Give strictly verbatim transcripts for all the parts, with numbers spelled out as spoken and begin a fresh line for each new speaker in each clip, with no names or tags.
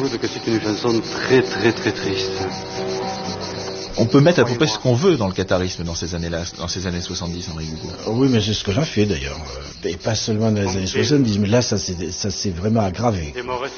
trouve que c'est une chanson très très très triste.
On peut mettre à peu près ce qu'on veut dans le qatarisme dans ces années-là, dans ces années soixante-dix, Henri Hugo.
Oui, mais c'est ce que j'en fais d'ailleurs. Et pas seulement dans les années soixante-dix, mais là, ça s'est, ça s'est vraiment aggravé.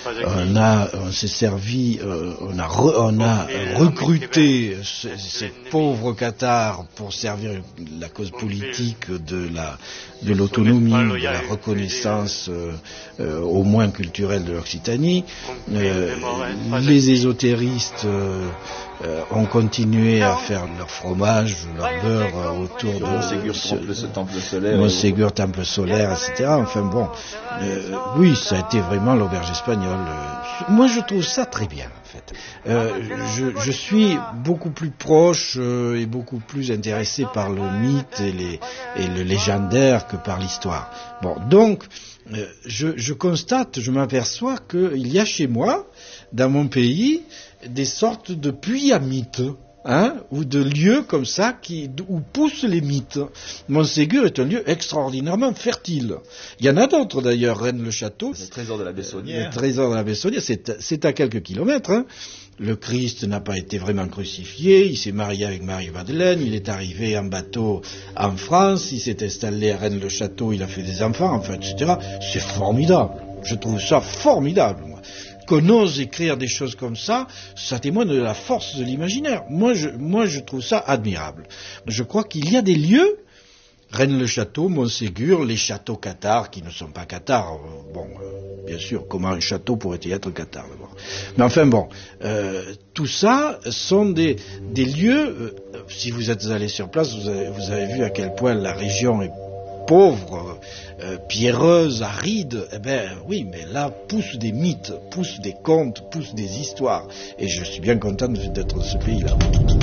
On a, on s'est servi, euh, on a, re, on a recruté ces, ces pauvres Cathares pour servir la cause politique de la, de l'autonomie, de la reconnaissance, euh, euh, au moins culturelle de l'Occitanie. Euh, les ésotéristes euh, euh, ont continué à faire leur fromage, leur beurre euh, autour de
Montségur,
ce,
temple, ce temple solaire.
Montségur, temple solaire, et cetera. Enfin bon, euh, oui, ça a été vraiment l'auberge espagnole. Moi, je trouve ça très bien, en fait. Euh, je, je suis beaucoup plus proche euh, et beaucoup plus intéressé par le mythe et, les, et le légendaire que par l'histoire. Bon, donc, euh, je, je constate, je m'aperçois qu'il y a chez moi, dans mon pays, des sortes de puits à mythes. Hein, ou de lieux comme ça qui, où poussent les mythes. Montségur est un lieu extraordinairement fertile. Il y en a d'autres d'ailleurs, Rennes-le-Château.
Le trésor de la Bessonnière.
Le trésor de la Bessonnière, c'est, c'est à quelques kilomètres. Hein. Le Christ n'a pas été vraiment crucifié, il s'est marié avec Marie-Madeleine, il est arrivé en bateau en France, il s'est installé à Rennes-le-Château, il a fait des enfants, enfin, et cetera. C'est formidable. Je trouve ça formidable, moi. Qu'on ose écrire des choses comme ça, ça témoigne de la force de l'imaginaire. Moi, je, moi, je trouve ça admirable. Je crois qu'il y a des lieux, Rennes-le-Château, Montségur, les châteaux cathares qui ne sont pas cathares. Bon, euh, bien sûr, comment un château pourrait-il être cathare d'abord ? Mais enfin bon, euh, tout ça sont des, des lieux, euh, si vous êtes allé sur place, vous avez, vous avez vu à quel point la région est pauvre, euh, pierreuse, aride. Eh bien oui, mais là poussent des mythes, poussent des contes, poussent des histoires. Et je suis bien content d'être dans ce pays-là.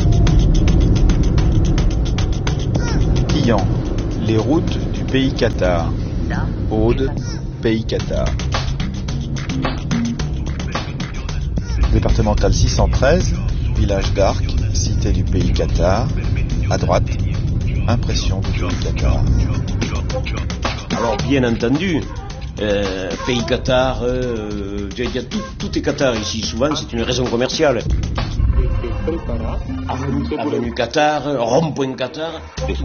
Quillan, les routes du pays cathare. Aude, pays cathare. Départemental six cent treize, village d'Arc, cité du pays cathare. À droite, impression du pays cathare.
Alors bien entendu, euh, pays cathare, euh, tout, tout est cathare ici, souvent c'est une raison commerciale. Avenue Qatar, rond-point Qatar.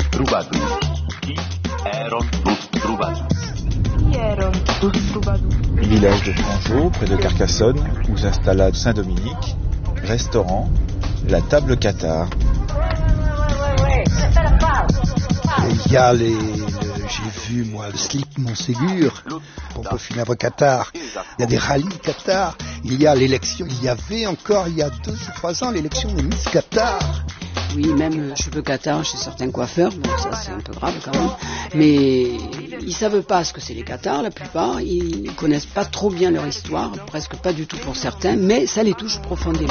Village de Frangeau, près de Carcassonne, où s'installa Saint-Dominique. Restaurant, la table Qatar.
Il y a les... J'ai vu, moi, le slip Montségur, pour funèbre Qatar. Il y a des rallyes Qatar. Il y a l'élection. Il y avait encore, il y a deux ou trois ans, l'élection de Miss Qatar.
Oui, même cheveux Qatar chez certains coiffeurs. Bon, ça, c'est un peu grave quand même. Mais ils savent pas ce que c'est les Qatars, la plupart. Ils connaissent pas trop bien leur histoire, presque pas du tout pour certains, mais ça les touche profondément.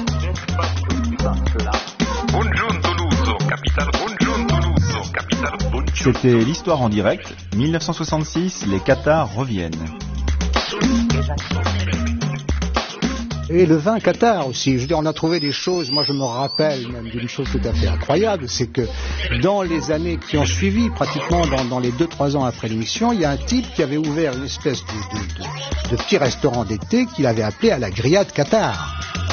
C'était l'histoire en direct. dix-neuf cent soixante-six, les Qatars reviennent.
Et le vin Qatar aussi. Je veux dire, on a trouvé des choses. Moi, je me rappelle même d'une chose tout à fait incroyable, c'est que dans les années qui ont suivi, pratiquement dans, dans les deux trois ans après l'émission, il y a un type qui avait ouvert une espèce de, de, de, de petit restaurant d'été qu'il avait appelé à la grillade Qatar.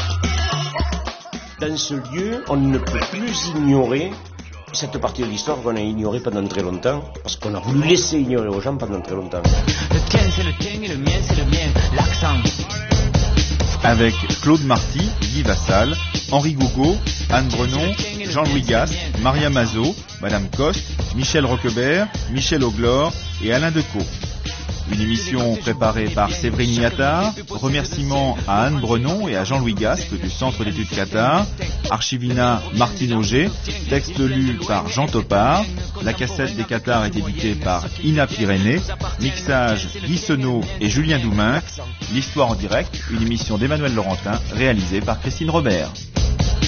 Dans ce lieu, on ne peut plus ignorer cette partie de l'histoire qu'on a ignorée pendant très longtemps, parce qu'on a voulu laisser ignorer aux gens pendant très longtemps.
Le tien c'est le tien et le mien c'est le mien, l'accent.
Avec Claude Marty, Guy Vassal, Henri Gougaud, Anne Brenon, Jean-Louis Gast, Maria Mazot, Madame Coste, Michel Roquebert, Michel Auglore et Alain Decaux. Une émission préparée par Séverine Yattard. Remerciements à Anne Brenon et à Jean-Louis Gast du Centre d'études Qatar. Archivina Martine Auger. Texte lu par Jean Topard. La cassette des Qatars est éditée par Ina Pyrénées. Mixage Guy Senot et Julien Douminc. L'histoire en direct, une émission d'Emmanuel Laurentin réalisée par Christine Robert.